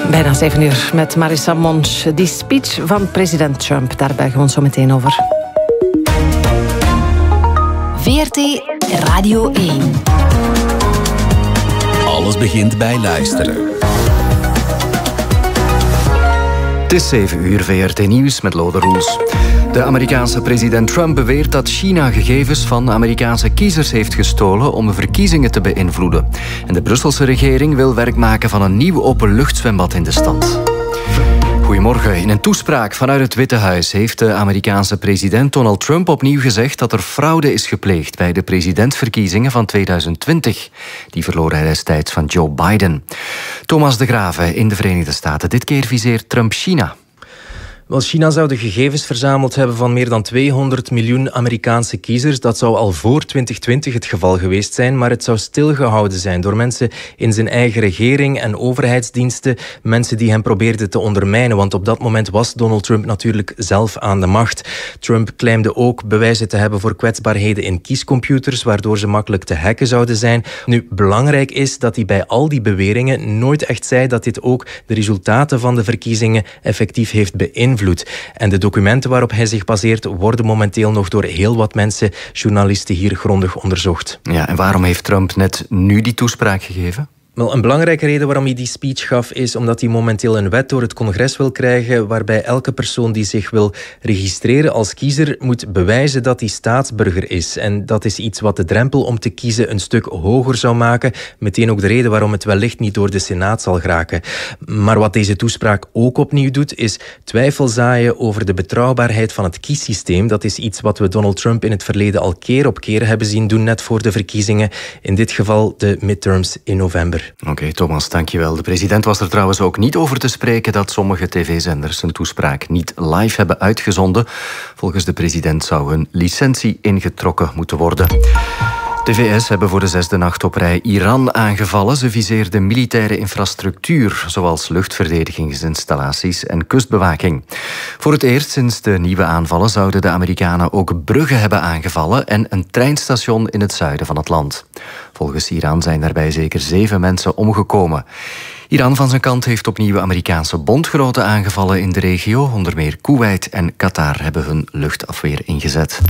Bijna 7 uur met Marissa Monch. Die speech van president Trump, daar buigen we ons zo meteen over. VRT Radio 1. Alles begint bij luisteren. Het is 7 uur, VRT Nieuws met Lode Roels. De Amerikaanse president Trump beweert dat China gegevens van Amerikaanse kiezers heeft gestolen om verkiezingen te beïnvloeden. En de Brusselse regering wil werk maken van een nieuw openluchtzwembad in de stad. Goedemorgen. In een toespraak vanuit het Witte Huis heeft de Amerikaanse president Donald Trump opnieuw gezegd dat er fraude is gepleegd bij de presidentsverkiezingen van 2020. Die verloor hij destijds van Joe Biden. Thomas de Grave in de Verenigde Staten. Dit keer viseert Trump China. Wel, China zou de gegevens verzameld hebben van meer dan 200 miljoen Amerikaanse kiezers. Dat zou al voor 2020 het geval geweest zijn, maar het zou stilgehouden zijn door mensen in zijn eigen regering en overheidsdiensten. Mensen die hem probeerden te ondermijnen, want op dat moment was Donald Trump natuurlijk zelf aan de macht. Trump claimde ook bewijzen te hebben voor kwetsbaarheden in kiescomputers, waardoor ze makkelijk te hacken zouden zijn. Nu, belangrijk is dat hij bij al die beweringen nooit echt zei dat dit ook de resultaten van de verkiezingen effectief heeft beïnvloed. En de documenten waarop hij zich baseert worden momenteel nog door heel wat mensen, journalisten hier, grondig onderzocht. Ja, en waarom heeft Trump net nu die toespraak gegeven? Wel, een belangrijke reden waarom hij die speech gaf is omdat hij momenteel een wet door het congres wil krijgen waarbij elke persoon die zich wil registreren als kiezer moet bewijzen dat hij staatsburger is. En dat is iets wat de drempel om te kiezen een stuk hoger zou maken. Meteen ook de reden waarom het wellicht niet door de Senaat zal geraken. Maar wat deze toespraak ook opnieuw doet, is twijfel zaaien over de betrouwbaarheid van het kiessysteem. Dat is iets wat we Donald Trump in het verleden al keer op keer hebben zien doen, net voor de verkiezingen. In dit geval de midterms in november. Oké, Thomas, dankjewel. De president was er trouwens ook niet over te spreken dat sommige tv-zenders zijn toespraak niet live hebben uitgezonden. Volgens de president zou hun licentie ingetrokken moeten worden. De VS hebben voor de 6e nacht op rij Iran aangevallen. Ze viseerden militaire infrastructuur, zoals luchtverdedigingsinstallaties en kustbewaking. Voor het eerst sinds de nieuwe aanvallen zouden de Amerikanen ook bruggen hebben aangevallen en een treinstation in het zuiden van het land. Volgens Iran zijn daarbij zeker 7 mensen omgekomen. Iran van zijn kant heeft opnieuw Amerikaanse bondgenoten aangevallen in de regio. Onder meer Koeweit en Qatar hebben hun luchtafweer ingezet.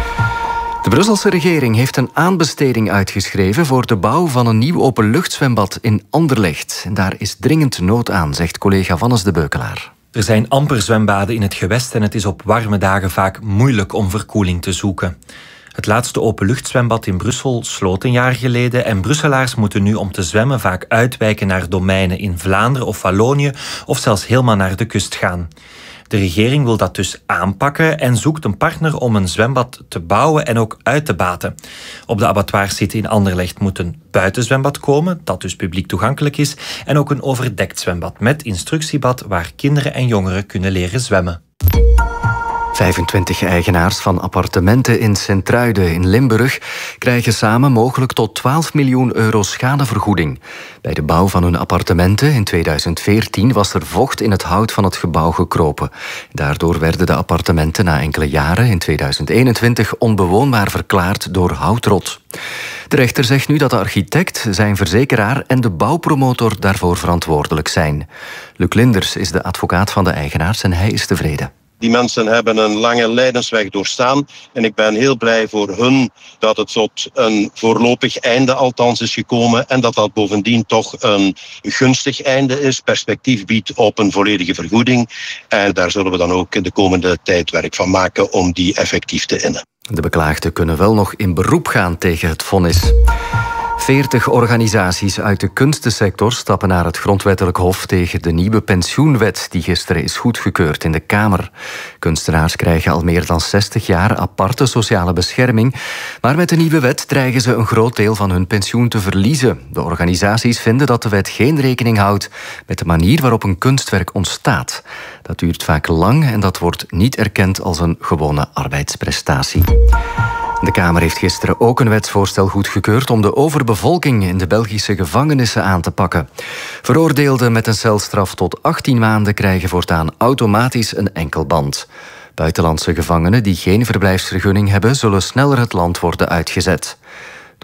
De Brusselse regering heeft een aanbesteding uitgeschreven voor de bouw van een nieuw openluchtzwembad in Anderlecht. En daar is dringend nood aan, zegt collega Vannes de Beukelaar. Er zijn amper zwembaden in het gewest en het is op warme dagen vaak moeilijk om verkoeling te zoeken. Het laatste openluchtzwembad in Brussel sloot een jaar geleden en Brusselaars moeten nu om te zwemmen vaak uitwijken naar domeinen in Vlaanderen of Wallonië of zelfs helemaal naar de kust gaan. De regering wil dat dus aanpakken en zoekt een partner om een zwembad te bouwen en ook uit te baten. Op de abattoirsite in Anderlecht moet een buitenzwembad komen, dat dus publiek toegankelijk is, en ook een overdekt zwembad met instructiebad waar kinderen en jongeren kunnen leren zwemmen. 25 eigenaars van appartementen in Sint-Truiden in Limburg krijgen samen mogelijk tot 12 miljoen euro schadevergoeding. Bij de bouw van hun appartementen in 2014 was er vocht in het hout van het gebouw gekropen. Daardoor werden de appartementen na enkele jaren in 2021 onbewoonbaar verklaard door houtrot. De rechter zegt nu dat de architect, zijn verzekeraar en de bouwpromotor daarvoor verantwoordelijk zijn. Luc Linders is de advocaat van de eigenaars en hij is tevreden. Die mensen hebben een lange lijdensweg doorstaan en ik ben heel blij voor hun dat het tot een voorlopig einde althans is gekomen en dat bovendien toch een gunstig einde is, perspectief biedt op een volledige vergoeding. En daar zullen we dan ook in de komende tijd werk van maken om die effectief te innen. De beklaagden kunnen wel nog in beroep gaan tegen het vonnis. 40 organisaties uit de kunstensector stappen naar het Grondwettelijk Hof tegen de nieuwe pensioenwet die gisteren is goedgekeurd in de Kamer. Kunstenaars krijgen al meer dan 60 jaar aparte sociale bescherming, maar met de nieuwe wet dreigen ze een groot deel van hun pensioen te verliezen. De organisaties vinden dat de wet geen rekening houdt met de manier waarop een kunstwerk ontstaat. Dat duurt vaak lang en dat wordt niet erkend als een gewone arbeidsprestatie. De Kamer heeft gisteren ook een wetsvoorstel goedgekeurd om de overbevolking in de Belgische gevangenissen aan te pakken. Veroordeelden met een celstraf tot 18 maanden krijgen voortaan automatisch een enkelband. Buitenlandse gevangenen die geen verblijfsvergunning hebben, zullen sneller het land worden uitgezet.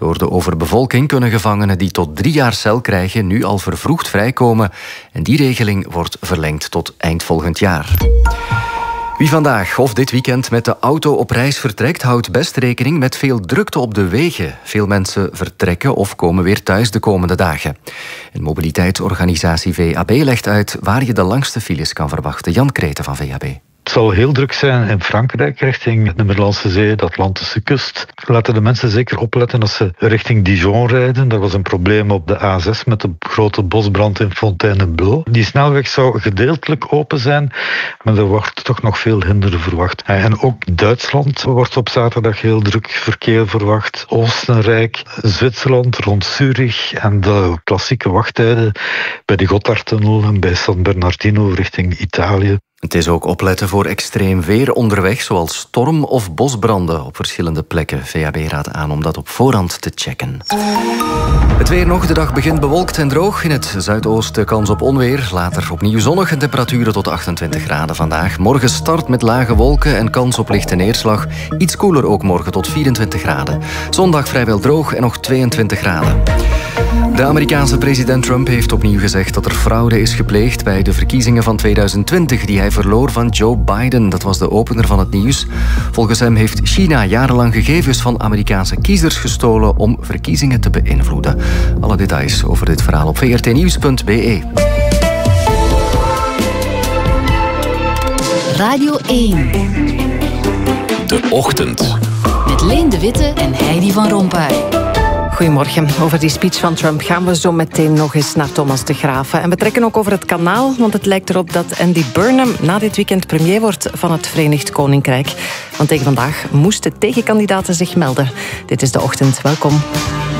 Door de overbevolking kunnen gevangenen die tot 3 jaar cel krijgen nu al vervroegd vrijkomen. En die regeling wordt verlengd tot eind volgend jaar. Wie vandaag of dit weekend met de auto op reis vertrekt, houdt best rekening met veel drukte op de wegen. Veel mensen vertrekken of komen weer thuis de komende dagen. Een mobiliteitsorganisatie VAB legt uit waar je de langste files kan verwachten. Jan Kreten van VAB. Het zal heel druk zijn in Frankrijk, richting de Middellandse Zee, de Atlantische kust. Laten de mensen zeker opletten als ze richting Dijon rijden. Dat was een probleem op de A6 met de grote bosbrand in Fontainebleau. Die snelweg zou gedeeltelijk open zijn, maar er wordt toch nog veel hinder verwacht. En ook Duitsland wordt op zaterdag heel druk verkeer verwacht. Oostenrijk, Zwitserland, rond Zurich en de klassieke wachttijden bij de Gotthardtunnel en bij San Bernardino richting Italië. Het is ook opletten voor extreem weer onderweg, zoals storm- of bosbranden op verschillende plekken. VAB raadt aan om dat op voorhand te checken. Het weer nog. De dag begint bewolkt en droog. In het zuidoosten kans op onweer. Later opnieuw zonnig en temperaturen tot 28 graden vandaag. Morgen start met lage wolken en kans op lichte neerslag. Iets koeler ook morgen tot 24 graden. Zondag vrijwel droog en nog 22 graden. De Amerikaanse president Trump heeft opnieuw gezegd dat er fraude is gepleegd bij de verkiezingen van 2020 die hij verloor van Joe Biden. Dat was de opener van het nieuws. Volgens hem heeft China jarenlang gegevens van Amerikaanse kiezers gestolen om verkiezingen te beïnvloeden. Alle details over dit verhaal op vrtnieuws.be. Radio 1. De Ochtend. Met Leen de Witte en Heidi van Rompuy. Goedemorgen. Over die speech van Trump gaan we zo meteen nog eens naar Thomas de Graaf. En we trekken ook over het kanaal, want het lijkt erop dat Andy Burnham na dit weekend premier wordt van het Verenigd Koninkrijk. Want tegen vandaag moesten tegenkandidaten zich melden. Dit is De Ochtend. Welkom.